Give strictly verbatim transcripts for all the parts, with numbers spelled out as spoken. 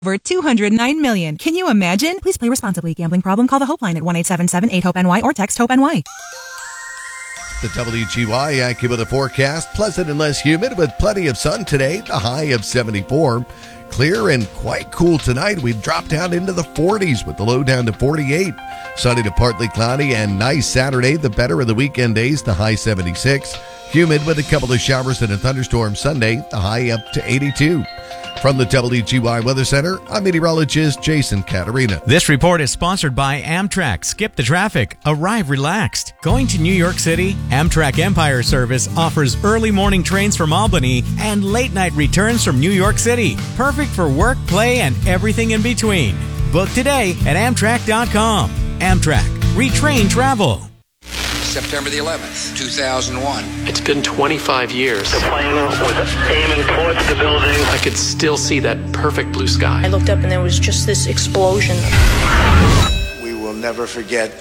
Over two hundred nine million. Can you imagine? Please play responsibly. Gambling problem? Call the Hope line at one eight seven seven eight hope N Y or text HOPE N Y. The W G Y AccuWeather forecast, pleasant and less humid with plenty of sun today, the high of seventy-four. Clear and quite cool tonight. We've dropped down into the forties with the low down to forty-eight. Sunny to partly cloudy and nice Saturday, the better of the weekend days, the high seventy-six. Humid with a couple of showers and a thunderstorm Sunday, the high up to eighty-two. From the W G Y Weather Center, I'm meteorologist Jason Caterina. This report is sponsored by Amtrak. Skip the traffic. Arrive relaxed. Going to New York City? Amtrak Empire Service offers early morning trains from Albany and late night returns from New York City. Perfect for work, play, and everything in between. Book today at Amtrak dot com. Amtrak. Retrain travel. September the eleventh, two thousand one. It's been twenty-five years. The plane was aiming towards the building. I could still see that perfect blue sky. I looked up and there was just this explosion. We will never forget.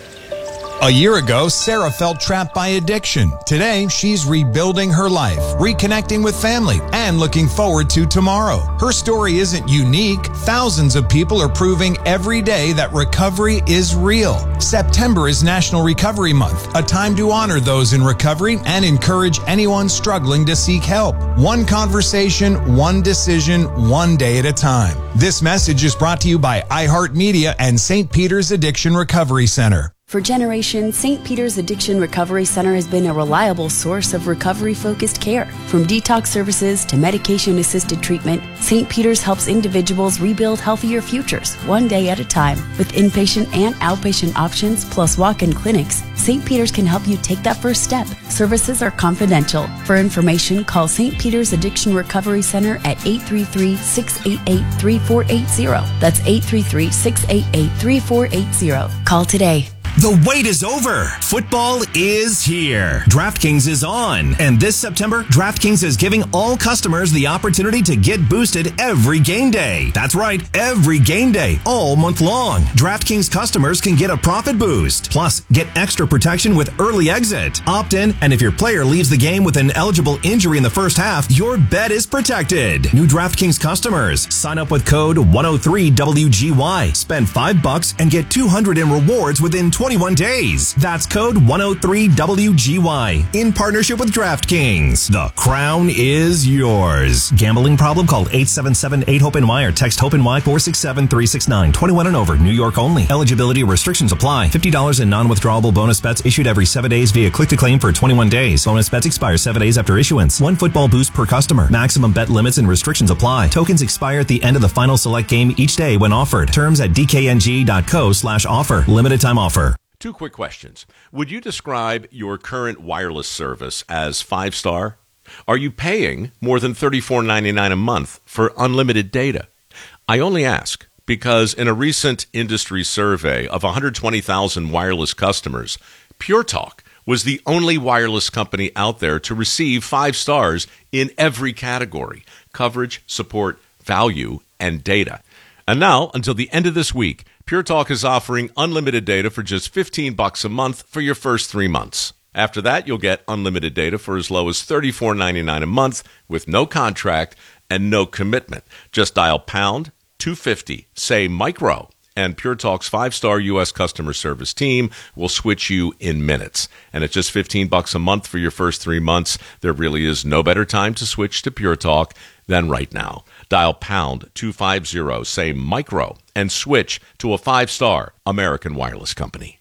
A year ago, Sarah felt trapped by addiction. Today, she's rebuilding her life, reconnecting with family, and looking forward to tomorrow. Her story isn't unique. Thousands of people are proving every day that recovery is real. September is National Recovery Month, a time to honor those in recovery and encourage anyone struggling to seek help. One conversation, one decision, one day at a time. This message is brought to you by iHeartMedia and Saint Peter's Addiction Recovery Center. For generations, Saint Peter's Addiction Recovery Center has been a reliable source of recovery-focused care. From detox services to medication-assisted treatment, Saint Peter's helps individuals rebuild healthier futures, one day at a time. With inpatient and outpatient options, plus walk-in clinics, Saint Peter's can help you take that first step. Services are confidential. For information, call Saint Peter's Addiction Recovery Center at eight three three, six eight eight, three four eight zero. That's eight three three, six eight eight, three four eight zero. Call today. The wait is over. Football is here. DraftKings is on. And this September, DraftKings is giving all customers the opportunity to get boosted every game day. That's right, every game day, all month long. DraftKings customers can get a profit boost. Plus, get extra protection with early exit. Opt in, and if your player leaves the game with an eligible injury in the first half, your bet is protected. New DraftKings customers, sign up with code one oh three W G Y. Spend five bucks and get two hundred in rewards within twenty-one days. That's code one oh three W G Y in partnership with DraftKings. The crown is yours. Gambling problem? Call eight seven seven, eight hope N Y or text HOPE-NY four six seven, three six nine. twenty-one and over. New York only. Eligibility restrictions apply. fifty dollars in non-withdrawable bonus bets issued every seven days via click-to-claim for twenty-one days. Bonus bets expire seven days after issuance. One football boost per customer. Maximum bet limits and restrictions apply. Tokens expire at the end of the final select game each day when offered. Terms at dkng.co slash offer. Limited time offer. Two quick questions. Would you describe your current wireless service as five-star? Are you paying more than thirty-four ninety-nine a month for unlimited data? I only ask because in a recent industry survey of one hundred twenty thousand wireless customers, Pure Talk was the only wireless company out there to receive five stars in every category: coverage, support, value, and data. And now, until the end of this week, Pure Talk is offering unlimited data for just fifteen bucks a month for your first three months. After that, you'll get unlimited data for as low as thirty-four ninety-nine a month with no contract and no commitment. Just dial pound two fifty, say micro, and Pure Talk's five-star U S customer service team will switch you in minutes. And at just fifteen bucks a month for your first three months, there really is no better time to switch to Pure Talk than right now. Dial pound two fifty, say micro, and switch to a five-star American wireless company.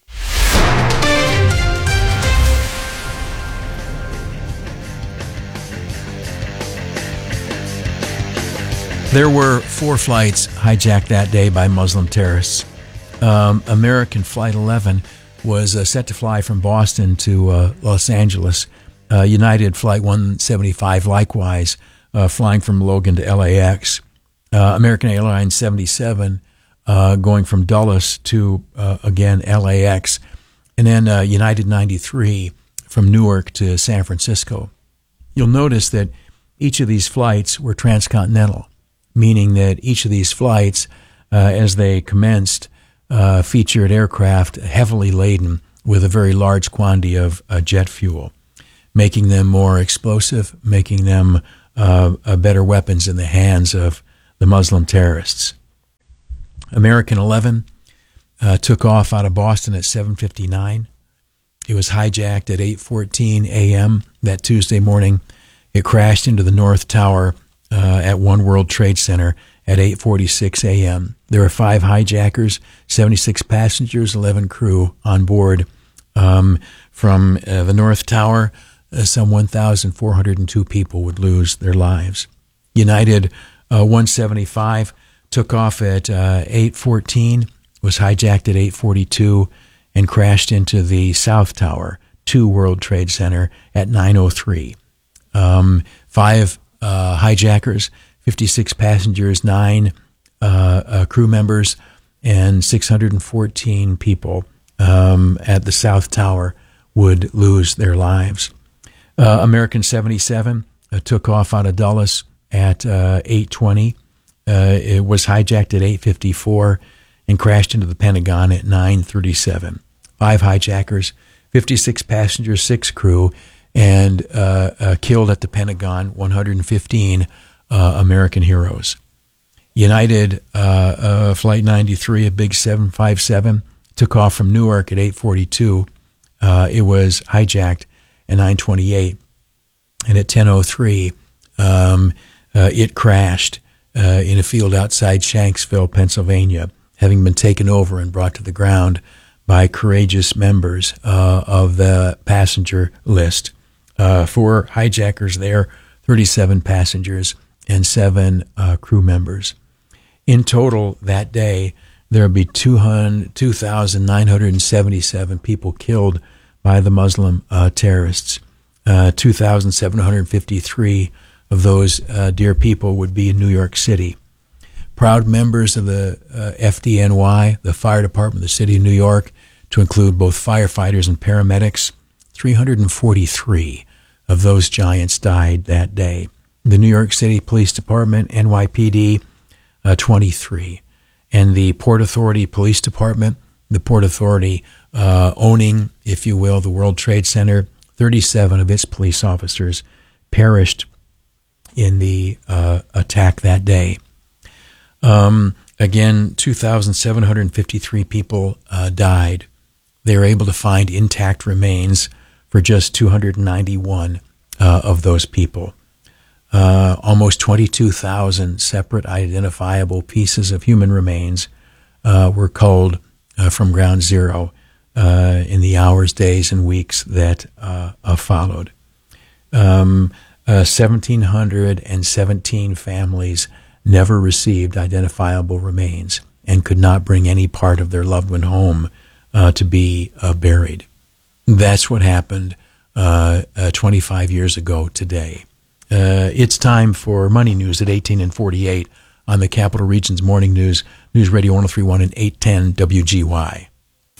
There were four flights hijacked that day by Muslim terrorists. Um, American Flight eleven was uh, set to fly from Boston to uh, Los Angeles. Uh, United Flight one seventy-five likewise, uh, flying from Logan to L A X. Uh, American Airlines seventy-seven uh, going from Dulles to, uh, again, L A X. And then uh, United ninety-three from Newark to San Francisco. You'll notice that each of these flights were transcontinental, meaning that each of these flights, uh, as they commenced, uh, featured aircraft heavily laden with a very large quantity of uh, jet fuel, making them more explosive, making them uh, uh, better weapons in the hands of the Muslim terrorists. American eleven uh, took off out of Boston at seven fifty-nine. It was hijacked at eight fourteen a.m. that Tuesday morning. It crashed into the North Tower uh, at One World Trade Center at eight forty-six a.m. There were five hijackers, seventy-six passengers, eleven crew on board. Um, from uh, the North Tower, uh, some one thousand four hundred two people would lose their lives. United uh, one seventy-five took off at uh, eight fourteen, was hijacked at eight forty-two, and crashed into the South Tower, two World Trade Center, at nine oh three. Um, five uh, hijackers, fifty-six passengers, nine uh, uh, crew members, and six hundred fourteen people um, at the South Tower would lose their lives. Uh, American seventy-seven uh, took off out of Dulles at uh, eight twenty. Uh, it was hijacked at eight fifty-four and crashed into the Pentagon at nine thirty-seven. Five hijackers, fifty-six passengers, six crew, and uh, uh, killed at the Pentagon, one hundred fifteen uh, American heroes. United uh, uh, Flight ninety-three, a big seven fifty-seven, took off from Newark at eight forty-two. Uh, it was hijacked at nine twenty-eight, and at ten oh three, um, uh, it crashed uh, in a field outside Shanksville, Pennsylvania, having been taken over and brought to the ground by courageous members uh, of the passenger list. Uh, four hijackers there, thirty-seven passengers, and seven uh, crew members. In total, that day, there would be two thousand nine hundred seventy-seven people killed by the Muslim uh, terrorists. Uh, two thousand seven hundred fifty-three of those uh, dear people would be in New York City. Proud members of the uh, F D N Y, the fire department of the city of New York, to include both firefighters and paramedics, three hundred forty-three of those giants died that day. The New York City Police Department, N Y P D, uh, twenty-three. And the Port Authority Police Department, the Port Authority uh, owning, if you will, the World Trade Center, thirty-seven of its police officers perished in the uh, attack that day. Um, again, two thousand seven hundred fifty-three people uh, died. They were able to find intact remains for just two hundred ninety-one uh, of those people. Uh, almost twenty-two thousand separate identifiable pieces of human remains uh, were culled uh, from ground zero uh, in the hours, days, and weeks that uh, uh, followed. Um, uh, one thousand seven hundred seventeen families never received identifiable remains and could not bring any part of their loved one home uh, to be uh, buried. That's what happened uh, uh, twenty-five years ago today. Uh, it's time for Money News at eighteen and forty-eight on the Capital Region's Morning News, News Radio one oh three point one and eight ten W G Y.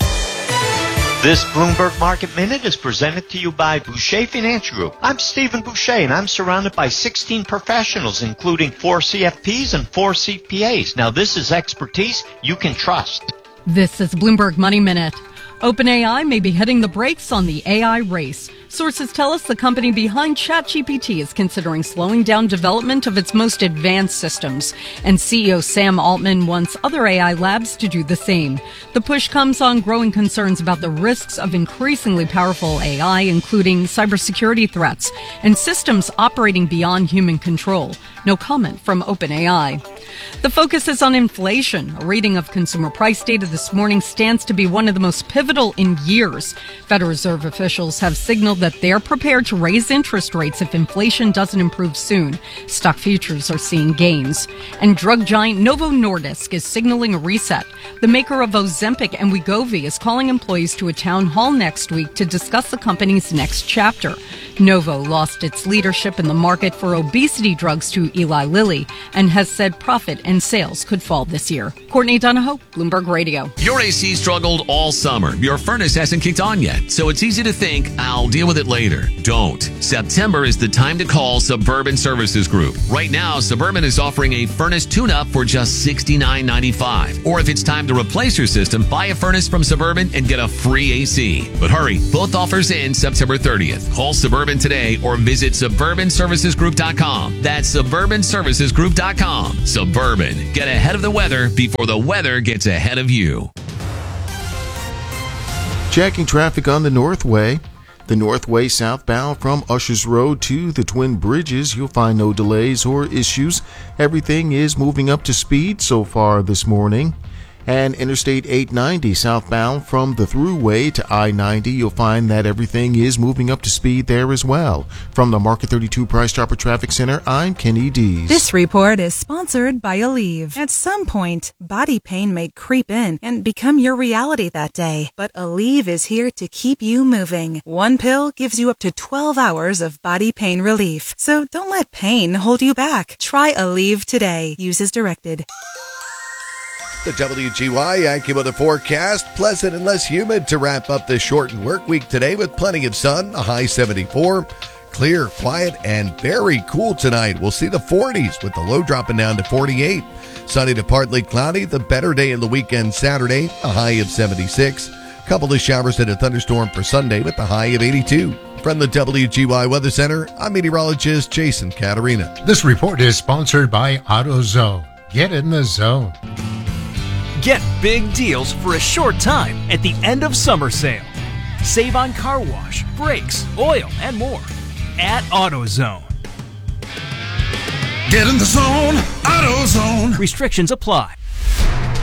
This Bloomberg Market Minute is presented to you by Boucher Financial Group. I'm Stephen Boucher, and I'm surrounded by sixteen professionals, including four C F Ps and four C P As. Now, this is expertise you can trust. This is Bloomberg Money Minute. OpenAI may be hitting the brakes on the A I race. Sources tell us the company behind ChatGPT is considering slowing down development of its most advanced systems, and C E O Sam Altman wants other A I labs to do the same. The push comes on growing concerns about the risks of increasingly powerful A I, including cybersecurity threats and systems operating beyond human control. No comment from OpenAI. The focus is on inflation. A reading of consumer price data this morning stands to be one of the most pivotal in years. Federal Reserve officials have signaled that they're prepared to raise interest rates if inflation doesn't improve soon. Stock futures are seeing gains. And drug giant Novo Nordisk is signaling a reset. The maker of Ozempic and Wegovy is calling employees to a town hall next week to discuss the company's next chapter. Novo lost its leadership in the market for obesity drugs to Eli Lilly and has said profit and sales could fall this year. Courtney Donahoe, Bloomberg Radio. Your A C struggled all summer. Your furnace hasn't kicked on yet, so it's easy to think, I'll deal with with it later. Don't. September is the time to call Suburban Services Group. Right now, Suburban is offering a furnace tune-up for just sixty-nine ninety-five. Or if it's time to replace your system, buy a furnace from Suburban and get a free A C. But hurry, both offers end September thirtieth. Call Suburban today or visit suburban services group dot com. That's suburban services group dot com. Suburban. Get ahead of the weather before the weather gets ahead of you. Checking traffic on the Northway. The Northway southbound from Ushers Road to the Twin Bridges, you'll find no delays or issues. Everything is moving up to speed so far this morning. And Interstate eight ninety southbound from the Thruway to I ninety, you'll find that everything is moving up to speed there as well. From the Market thirty-two Price Chopper Traffic Center, I'm Kenny Dees. This report is sponsored by Aleve. At some point, body pain may creep in and become your reality that day. But Aleve is here to keep you moving. One pill gives you up to twelve hours of body pain relief. So don't let pain hold you back. Try Aleve today. Use as directed. The W G Y AccuWeather forecast, pleasant and less humid to wrap up this shortened work week today with plenty of sun, a high seventy-four. Clear, quiet, and very cool tonight. We'll see the forties with the low dropping down to forty-eight. Sunny to partly cloudy, the better day in the weekend Saturday, a high of seventy-six. Couple of showers and a thunderstorm for Sunday with a high of eighty-two. From the W G Y Weather Center, I'm meteorologist Jason Caterina. This report is sponsored by AutoZone. Get in the zone. Get big deals for a short time at the end of summer sale. Save on car wash, brakes, oil, and more at AutoZone. Get in the zone, AutoZone. Restrictions apply.